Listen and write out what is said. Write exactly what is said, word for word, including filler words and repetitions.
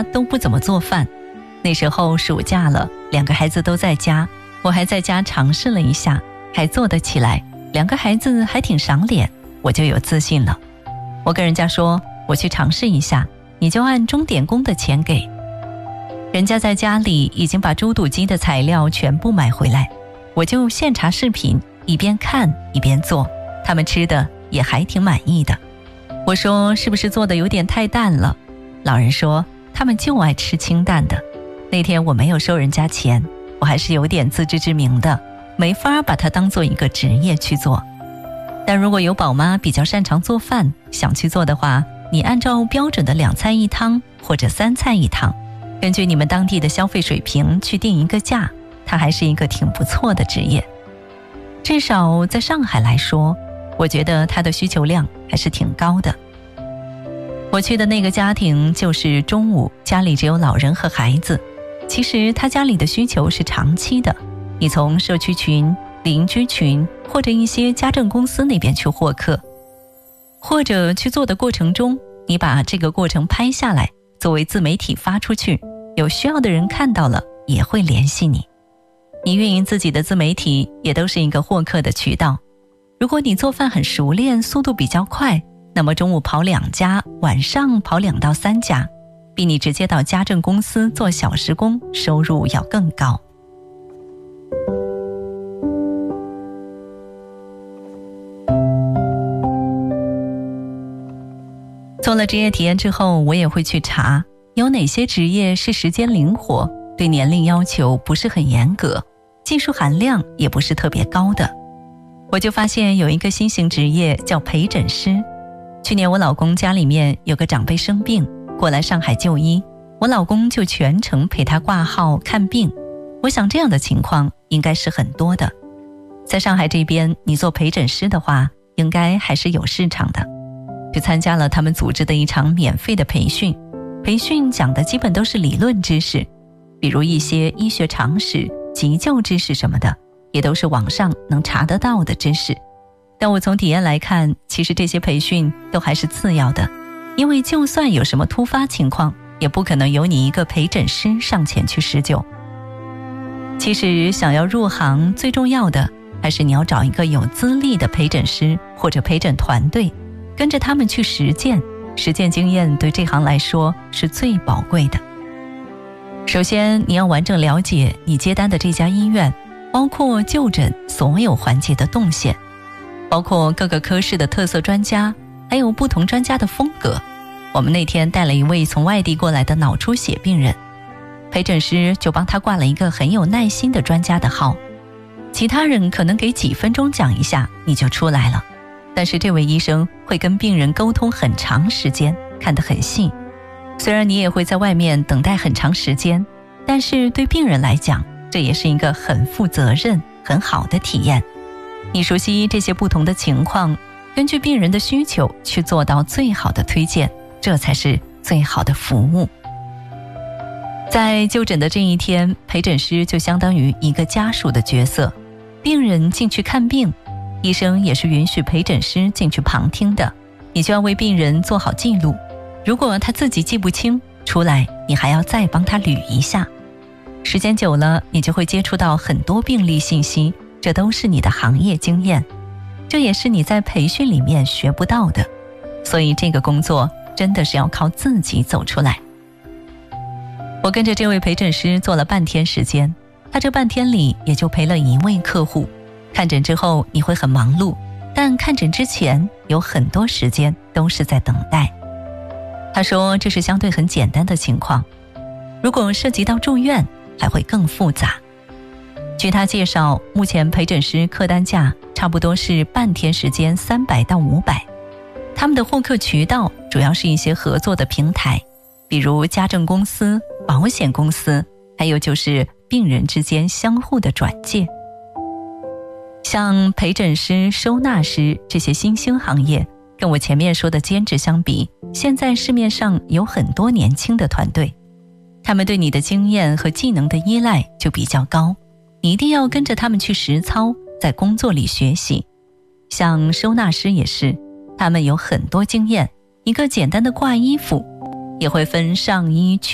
都不怎么做饭。那时候暑假了，两个孩子都在家，我还在家尝试了一下，还做得起来，两个孩子还挺赏脸，我就有自信了。我跟人家说，我去尝试一下，你就按钟点工的钱给。人家在家里已经把猪肚鸡的材料全部买回来，我就现查视频，一边看一边做，他们吃的也还挺满意的。我说是不是做的有点太淡了？老人说他们就爱吃清淡的。那天我没有收人家钱，我还是有点自知之明的，没法把它当做一个职业去做。但如果有宝妈比较擅长做饭，想去做的话，你按照标准的两菜一汤或者三菜一汤，根据你们当地的消费水平去定一个价，它还是一个挺不错的职业。至少在上海来说，我觉得它的需求量还是挺高的。我去的那个家庭就是中午家里只有老人和孩子，其实他家里的需求是长期的，你从社区群、邻居群或者一些家政公司那边去获客，或者去做的过程中，你把这个过程拍下来作为自媒体发出去，有需要的人看到了也会联系你。你运营自己的自媒体也都是一个获客的渠道。如果你做饭很熟练，速度比较快，那么中午跑两家，晚上跑两到三家，比你直接到家政公司做小时工收入要更高。做了职业体验之后，我也会去查有哪些职业是时间灵活，对年龄要求不是很严格，技术含量也不是特别高的。我就发现有一个新型职业叫陪诊师。去年我老公家里面有个长辈生病，过来上海就医，我老公就全程陪他挂号看病。我想这样的情况应该是很多的。在上海这边，你做陪诊师的话，应该还是有市场的。去参加了他们组织的一场免费的培训，培训讲的基本都是理论知识，比如一些医学常识、急救知识什么的，也都是网上能查得到的知识。但我从体验来看，其实这些培训都还是次要的，因为就算有什么突发情况，也不可能由你一个陪诊师上前去施救。其实想要入行，最重要的还是你要找一个有资历的陪诊师或者陪诊团队，跟着他们去实践，实践经验对这行来说是最宝贵的。首先，你要完整了解你接单的这家医院，包括就诊所有环节的动线，包括各个科室的特色专家，还有不同专家的风格。我们那天带了一位从外地过来的脑出血病人，陪诊师就帮他挂了一个很有耐心的专家的号，其他人可能给几分钟讲一下你就出来了，但是这位医生会跟病人沟通很长时间，看得很细。虽然你也会在外面等待很长时间，但是对病人来讲，这也是一个很负责任、很好的体验。你熟悉这些不同的情况，根据病人的需求去做到最好的推荐，这才是最好的服务。在就诊的这一天，陪诊师就相当于一个家属的角色，病人进去看病，医生也是允许陪诊师进去旁听的，你就要为病人做好记录。如果他自己记不清，出来你还要再帮他捋一下。时间久了，你就会接触到很多病例信息，这都是你的行业经验，这也是你在培训里面学不到的。所以这个工作真的是要靠自己走出来。我跟着这位陪诊师做了半天时间，他这半天里也就陪了一位客户。看诊之后你会很忙碌，但看诊之前有很多时间都是在等待。他说这是相对很简单的情况，如果涉及到住院还会更复杂。据他介绍，目前陪诊师客单价差不多是半天时间三百到五百。他们的获客渠道主要是一些合作的平台，比如家政公司、保险公司，还有就是病人之间相互的转介。像陪诊师、收纳师这些新兴行业，跟我前面说的兼职相比，现在市面上有很多年轻的团队，他们对你的经验和技能的依赖就比较高，你一定要跟着他们去实操，在工作里学习。像收纳师也是，他们有很多经验，一个简单的挂衣服也会分上衣、